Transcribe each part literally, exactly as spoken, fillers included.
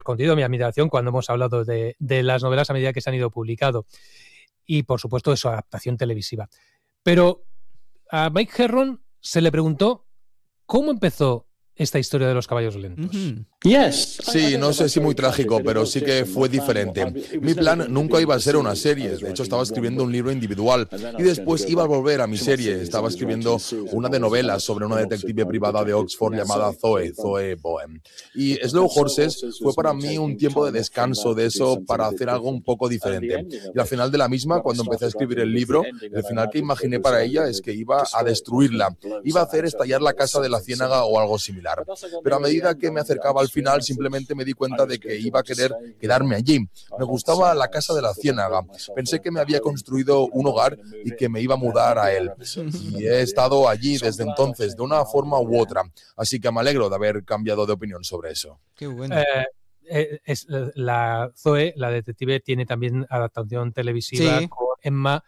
escondido mi admiración cuando hemos hablado de, de las novelas a medida que se han ido publicando. Y, por supuesto, de su adaptación televisiva. Pero a Mike Herron se le preguntó cómo empezó esta historia de los caballos lentos. Mm-hmm. Sí, no sé si muy trágico, pero sí que fue diferente. Mi plan nunca iba a ser una serie, de hecho estaba escribiendo un libro individual y después iba a volver a mi serie. Estaba escribiendo una de novelas sobre una detective privada de Oxford llamada Zoe, Zoe Bohem. Y Slow Horses fue para mí un tiempo de descanso de eso para hacer algo un poco diferente. Y al final de la misma, cuando empecé a escribir el libro, el final que imaginé para ella es que iba a destruirla, iba a hacer estallar la casa de la ciénaga o algo similar. Pero a medida que me acercaba al final, simplemente me di cuenta de que iba a querer quedarme allí. Me gustaba la casa de la ciénaga. Pensé que me había construido un hogar y que me iba a mudar a él. Y he estado allí desde entonces, de una forma u otra. Así que me alegro de haber cambiado de opinión sobre eso. Qué bueno. Eh, eh, es, la Zoe, la detective, tiene también adaptación televisiva sí. con Emma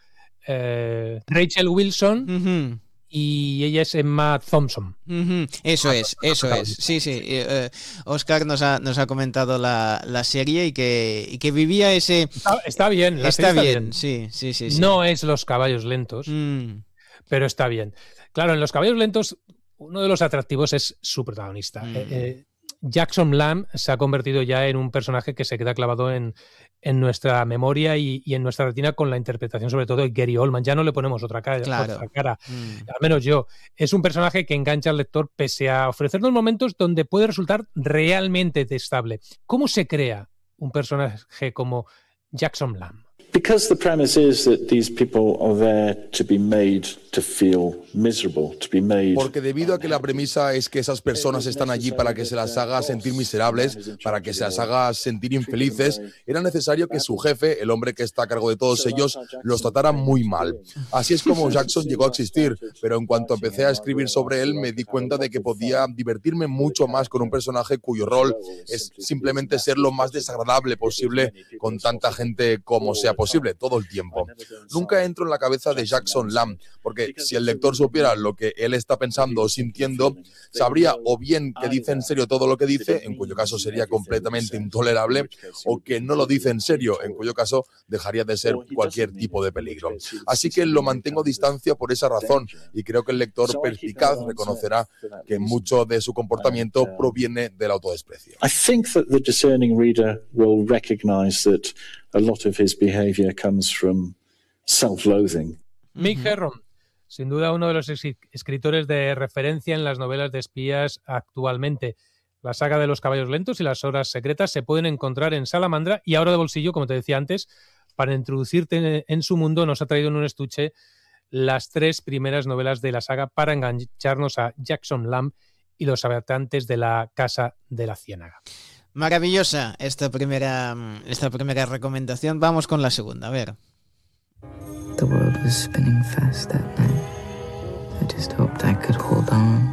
eh, Rachel Wilson. Uh-huh. Y ella es Emma Thompson. Uh-huh. Eso ah, es, eso es. Sí, sí. Eh, Oscar nos ha, nos ha comentado la, la serie y que, y que vivía ese... Está, está bien. La está, está bien, bien. Sí, sí, sí, sí. No es Los caballos lentos, mm. pero está bien. Claro, en Los caballos lentos uno de los atractivos es su protagonista. Mm. Eh, eh, Jackson Lamb se ha convertido ya en un personaje que se queda clavado en, en nuestra memoria y, y en nuestra retina con la interpretación sobre todo de Gary Oldman. Ya no le ponemos otra cara, claro. otra cara. Mm. Al menos yo. Es un personaje que engancha al lector pese a ofrecernos momentos donde puede resultar realmente detestable. ¿Cómo se crea un personaje como Jackson Lamb? Because the premise is that these people are there to be made to feel miserable, to be made... Porque debido a que la premisa es que esas personas están allí para que se las haga sentir miserables, para que se las haga sentir infelices, era necesario que su jefe, el hombre que está a cargo de todos ellos, los tratara muy mal. Así es como Jackson llegó a existir, pero en cuanto empecé a escribir sobre él, me di cuenta de que podía divertirme mucho más con un personaje cuyo rol es simplemente ser lo más desagradable posible con tanta gente como sea posible. posible todo el tiempo. Nunca entro en la cabeza de Jackson Lamb, porque si el lector supiera lo que él está pensando o sintiendo, sabría o bien que dice en serio todo lo que dice, en cuyo caso sería completamente intolerable, o que no lo dice en serio, en cuyo caso dejaría de ser cualquier tipo de peligro. Así que lo mantengo a distancia por esa razón, y creo que el lector perspicaz reconocerá que mucho de su comportamiento proviene del autodesprecio. I think that the discerning reader will recognize that a lot of his behavior comes from self-loathing. Mick Herron, sin duda uno de los escritores de referencia en las novelas de espías actualmente. La saga de los caballos lentos y las horas secretas se pueden encontrar en Salamandra y ahora de bolsillo, como te decía antes, para introducirte en su mundo nos ha traído en un estuche las tres primeras novelas de la saga para engancharnos a Jackson Lamb y los habitantes de la Casa de la Ciénaga. Maravillosa esta primera, esta primera recomendación. Vamos con la segunda, a ver. The world was spinning fast that night. I just hoped I could hold on.